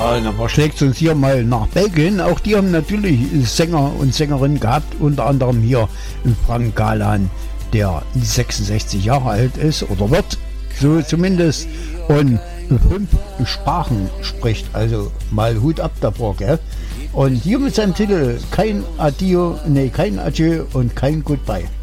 Ja, dann verschlägt uns hier mal nach Belgien. Auch die haben natürlich Sänger und Sängerinnen gehabt, unter anderem hier Frank Galan, der 66 Jahre alt ist oder wird, so zumindest, und 5 Sprachen spricht, also mal Hut ab davor, gell? Und hier mit seinem Titel kein Adieu und kein Goodbye.